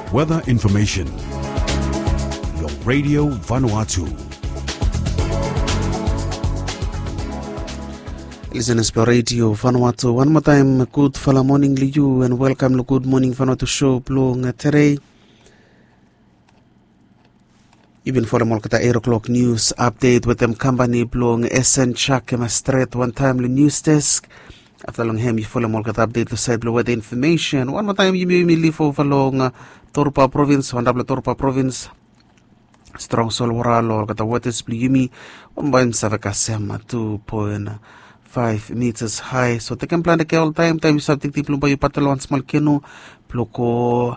Weather information. Your Radio Vanuatu. Listeners to Radio Vanuatu. One more time, good fala morning to you and welcome to Good Morning Vanuatu show plong today. Even for the Molkata 8 o'clock news update with them company plong SN Chuck straight one time the news desk. After long him you follow Molkata update the side below the information. One more time you may live over long Torpa province, one double Torpa province. Strong sol waralo kata waters blumi 1.7 2.5 meters high. So they can plan the all time you something plumba you patalon small canoe ploko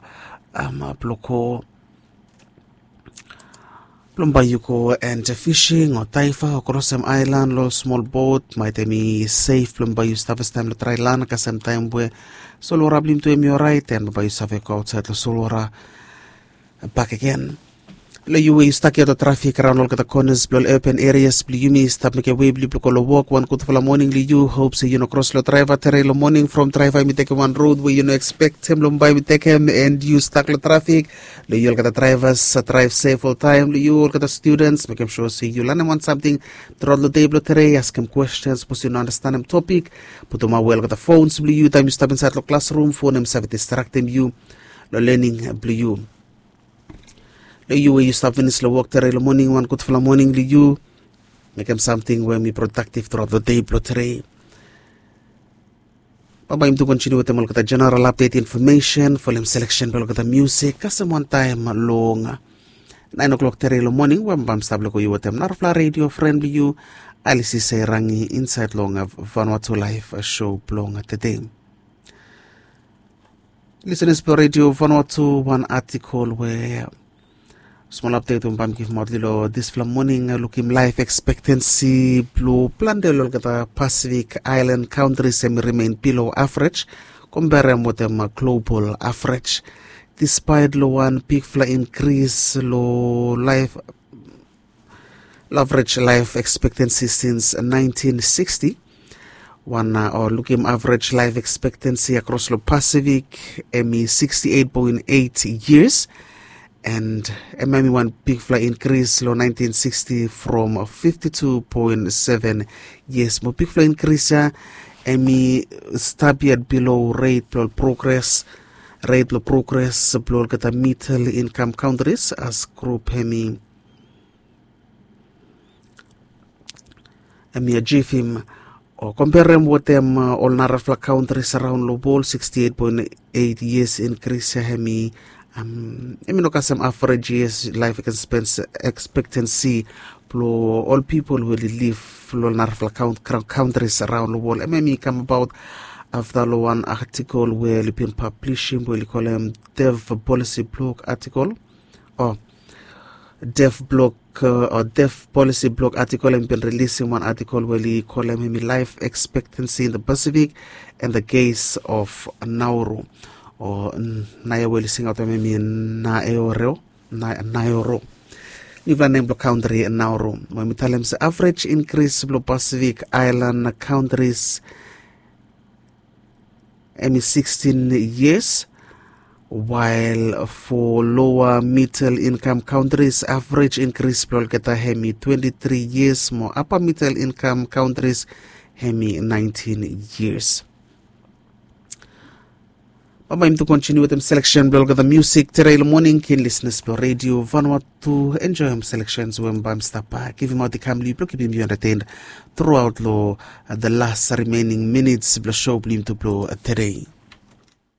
plumba you go and fishing or taifa across some island or small boat might be safe plumba you stuff time to try land ka some time where solora blim to your right and by you save go outside the solora back again. You stuck out the traffic around all the corners, blue open areas, blue me stop make a way, blue color walk, one good for the morning, you hope so cross the driver, terrain morning from driver, me take one road where expect him, Lumbai, we take him, and you stuck the traffic, you get the drivers, drive safe all time, you all get the students, make them sure, see you learn them on something, throughout the day, terrain, ask him questions, put you understand him topic, put them well, get the phones, blue you, time you stop inside the classroom, phone them, service distract them, you, learning, blue you. You stop in the walk the morning, one good for the morning, you make them something when we productive throughout the day, blotere. Baba him to continue with them look at the general update information, for him selection, look at the music, cause one time long 9 o'clock the morning, when bam stop look you with them, Narfla radio friendly you, Alice say rangi inside long of Vanuatu Life show long today. Listeners to Radio Vanuatu, one article where small update on Bam give Modlilo this morning looking life expectancy blue plan de look at the Pacific Island countries remain below average compare with them global average despite low one peak fly increase low life average life expectancy since 1960 one or looking average life expectancy across the Pacific 68.8 years. And MM1 big fly increase low 1960 from 52.7 years. More big fly increase ME stab yet below rate progress below get a middle income countries as group ME a GFIM or compare them with them all Narafla countries around the world 68.8 years increase ME some average years life expectancy for all people who live in countries around the world. MME come about after one article where we been publishing where we call them Dev Policy Blog article or Dev Blog or Dev Policy Blog article and been releasing one article where we call them life expectancy in the Pacific and the case of Nauru. Or Naya will sing out of me in Naoro. Even name country in Nauru. When we tell them the average increase blue Pacific Island countries 16 years, while for lower middle income countries average increase blue get 23 years, more upper middle income countries 19 years. I'm to continue with them selection blog of the music today morning kin listeners to Radio Vanuatu enjoy him selections when bam stop give him out the camera block keep him entertained throughout the last remaining minutes the show blim to blow today.